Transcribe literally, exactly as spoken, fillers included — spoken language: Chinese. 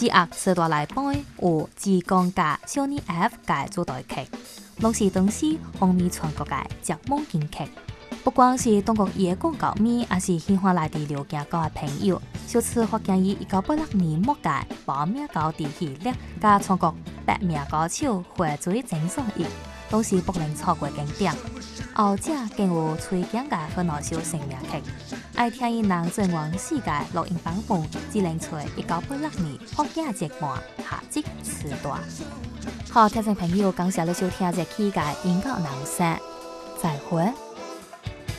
之后时代来版有志刚甲小妮 F 嘅主题曲，拢是当时风靡全国嘅热门金曲。不管是中国野广告迷，还是喜欢来自辽京港嘅朋友，首次发现于一九八六年末嘅报名高地系列，甲全国百名歌手汇水整上映，都是不能错过经典。后者更有崔健嘅很多首成名曲，爱听伊人转往世界录音版本，只能找一九八六年福建节目下集时段。好，听众朋友，感谢你收听这期嘅音乐人生，再会。